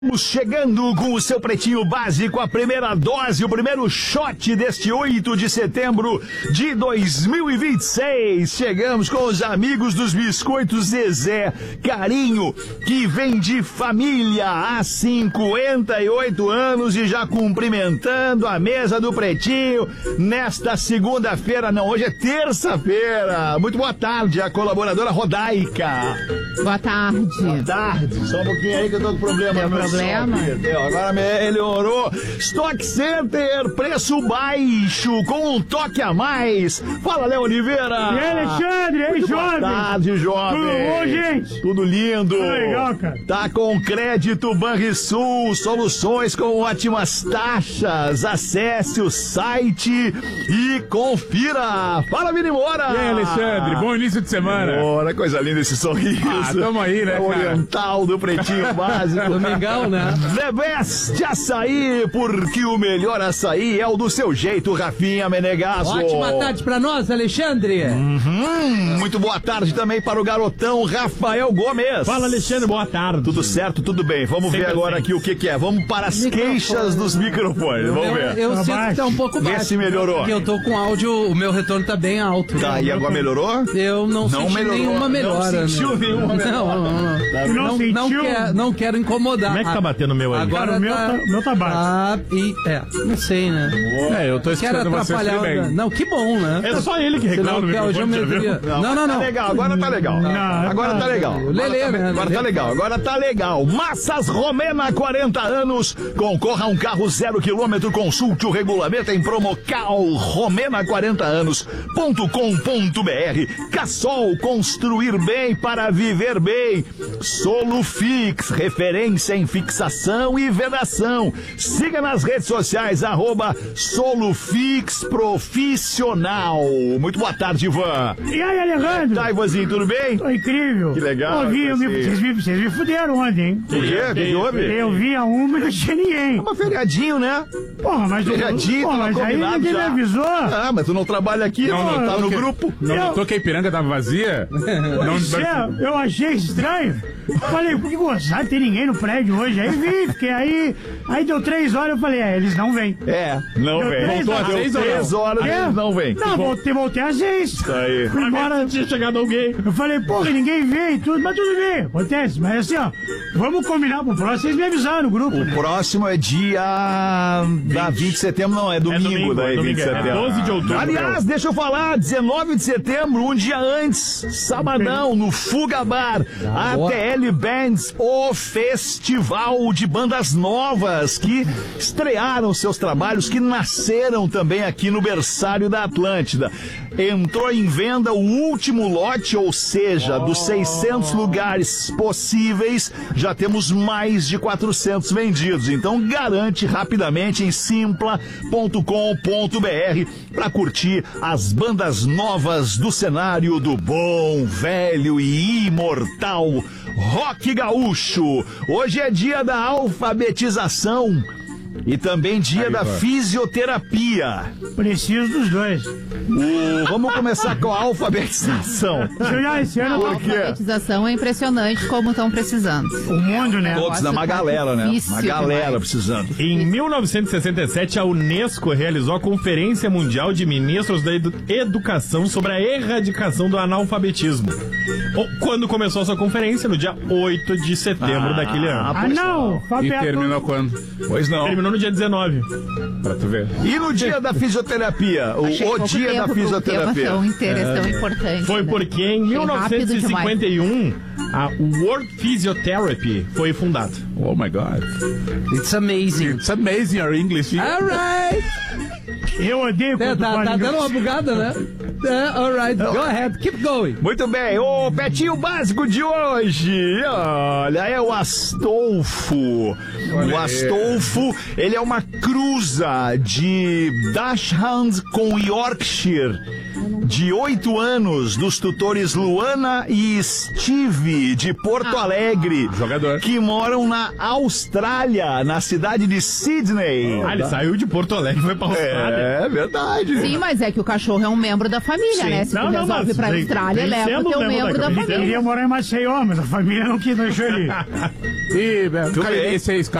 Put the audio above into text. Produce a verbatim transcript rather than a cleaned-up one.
Estamos chegando com o seu Pretinho Básico, a primeira dose, o primeiro shot deste oito de setembro de dois mil e vinte e seis. Chegamos com os amigos dos Biscoitos Zezé, carinho que vem de família há cinquenta e oito anos e já cumprimentando a mesa do Pretinho nesta segunda-feira, não, hoje é terça-feira. Muito boa tarde, a colaboradora Rodaica. Boa tarde. Boa tarde. Só um pouquinho aí que eu tô com problema. Tem problema? Som, agora melhorou. Stock Center, preço baixo, com um toque a mais. Fala, Léo Oliveira. E aí, Alexandre? E aí, jovem? Boa tarde, jovem. Tudo bom, gente? Tudo lindo. Tudo legal, cara. Tá com crédito Banrisul, soluções com ótimas taxas. Acesse o site e confira. Fala, Vini Moura. E aí, Alexandre? Bom início de semana. Bora, coisa linda esse sorriso. Ah, tamo aí, né, é o cara? oriental do Pretinho Básico. Domingão, né? The Best Açaí, porque o melhor açaí é o do seu jeito, Rafinha Menegasso. Ótima tarde pra nós, Alexandre. Uhum. Muito boa tarde também para o garotão Rafael Gomes. Fala, Alexandre, boa tarde. Tudo certo, tudo bem. Vamos Sempre ver agora bem. aqui o que, que é. Vamos para as Microfone. queixas dos microfones. Vamos Eu, ver. eu Tá sinto baixo. que tá um pouco Vê baixo. se melhorou. Porque eu tô com áudio, o meu retorno tá bem alto. Tá, e agora melhorou? Eu não, Não senti melhorou. nenhuma melhora. Não sentiu né? nenhuma melhora. Não, não, não. Tu não Não, não, sentiu? quer, não quero incomodar. Como é que tá batendo o meu aí? Agora Cara, o meu tá- o meu tá baixo. Ah, e, é, não sei, né? É, eu tô Quero escutando você atrapalhar. bem. o- Não, que bom, né? É só ele que reclama Senão no que a microfone, já viu? geometria- Não, não, não. Tá legal, agora tá legal. Não, agora tá legal. O Lelê, agora tá, né? agora Lelê. tá legal, agora tá legal. Massas Romena, quarenta anos. Concorra a um carro zero quilômetro. Consulte o regulamento em promocal romena quarenta anos ponto com ponto br. Cassol, construir bem para viver bem. Solufix, referência em fixação e vedação. Siga nas redes sociais, arroba Solufix Profissional. Muito boa tarde, Ivan. E aí, Alejandro? Tá, Ivanzinho, tudo bem? Tô incrível. Que legal, Eu vi, eu me- você. vocês, me, vocês me fuderam ontem, hein? O quê? O que que houve? Eu vi a uma e não tinha ninguém. Uma feriadinho, né? Porra, mas, Feriadinho, porra, tava mas aí combinado ninguém já. me avisou. Ah, mas tu não trabalha aqui, Não, não, não, tá tô no que- grupo. Não Eu- notou que a Ipiranga tava vazia? Não, Cê, eu achei estranho. Falei, por que gozar? Tem ninguém no prédio hoje. Aí vi, fiquei aí. Aí deu três horas, eu falei, é, eles não vêm. É, não Deu vem. três Voltou horas. às seis ou três horas, É? eles não vem. Não, voltei, voltei às seis. Isso aí. Fui embora. tinha chegado alguém. Eu falei, porra, ninguém veio e tudo, mas tudo bem, acontece. Mas assim, ó, vamos combinar pro próximo, vocês me avisaram no grupo. O né? próximo é dia da vinte de setembro, não, é domingo, domingo, daí, é domingo, vinte de é setembro. doze de outubro. Aliás, deixa eu falar, dezenove de setembro, um dia antes, sabadão, no Fuga Bar, a boa. T L Bands, o festival de bandas novas que estrearam seus trabalhos, que nasceram também aqui no berçário da Atlântida. Entrou em venda o último lote, ou seja, dos seiscentos lugares possíveis, já temos mais de quatrocentos vendidos. Então garante rapidamente em simpla ponto com ponto br para curtir as bandas novas do cenário do bom, velho e imortal rock gaúcho. Hoje é dia da alfabetização e também dia Aí, da vai. fisioterapia. Preciso dos dois. O- Vamos começar com a alfabetização. Eu já, esse ano, Por quê? A alfabetização é impressionante como estão precisando. o mundo, né? Todos, né? Uma galera, né? difícil Uma galera demais. precisando. Em mil novecentos e sessenta e sete, a Unesco realizou a Conferência Mundial de Ministros da Edu- Educação sobre a erradicação do analfabetismo. O- Quando começou a sua conferência? No dia oito de setembro daquele ano. Ah, não! E Fabeto. terminou quando? Pois não. Terminou no dia dezenove. Pra tu ver. E no dia da fisioterapia? O, Achei o pouco dia da tempo pro fisioterapia. tema tão, inter... tão importante. Foi né? porque em Achei mil novecentos e rápido cinquenta e um a World Physiotherapy foi fundada. Oh my God. It's amazing. It's amazing your English. Alright. Eu odeio É, quando tá, fala tá inglês. dando uma bugada, né? É, alright. Go ahead. Keep going. Muito bem, o Petinho Básico de hoje, olha, é o Astolfo. O Astolfo, ele é uma cruza de Dachshund com Yorkshire. de oito anos, dos tutores Luana e Steve, de Porto Alegre. Jogador. Que moram na Austrália, na cidade de Sydney. Ah, ele saiu de Porto Alegre e foi pra Austrália. É verdade. Sim, mas é que o cachorro é um membro da família, Sim. né? Se tu Não, não, resolve mas ir pra tem- Austrália, tem leva sendo o teu membro membro da da família. Ele família. queria morar em Maceió, mas a família não quis deixar ele ir. E, cara, esse aí, esse